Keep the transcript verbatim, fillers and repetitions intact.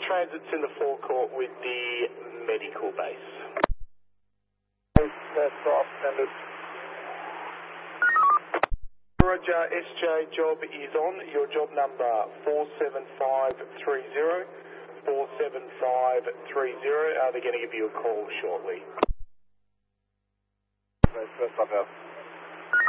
Transit's in the forecourt with the medical base. That's off, standard. Roger, S J job is on. Your job number four seven five three zero. four seven five three zero. Uh, they're going to give you a call shortly. That's up,